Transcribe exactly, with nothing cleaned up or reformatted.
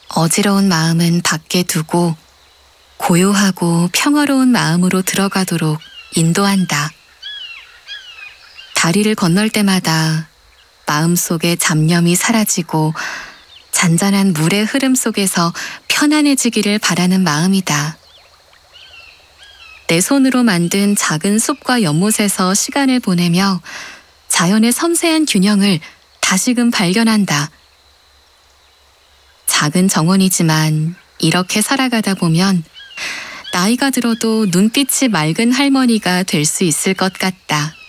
어지러운 마음은 밖에 두고 고요하고 평화로운 마음으로 들어가도록 인도한다. 다리를 건널 때마다 마음속의 잡념이 사라지고 잔잔한 물의 흐름 속에서 편안해지기를 바라는 마음이다. 내 손으로 만든 작은 숲과 연못에서 시간을 보내며 자연의 섬세한 균형을 다시금 발견한다. 작은 정원이지만 이렇게 살아가다 보면 나이가 들어도 눈빛이 맑은 할머니가 될 수 있을 것 같다.